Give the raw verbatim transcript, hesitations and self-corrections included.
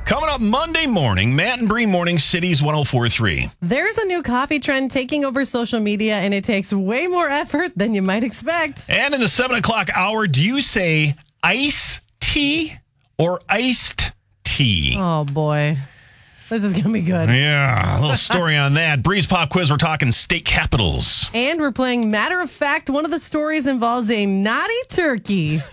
Coming up Monday morning, Matt and Bree Morning Cities one oh four point three. There's a new coffee trend taking over social media, and it takes way more effort than you might expect. And in the seven o'clock hour, do you say iced tea or iced tea? Oh, boy. This is going to be good. Yeah, a little story on that. Bree's Pop Quiz, we're talking state capitals. And we're playing Matter of Fact. One of the stories involves a naughty turkey.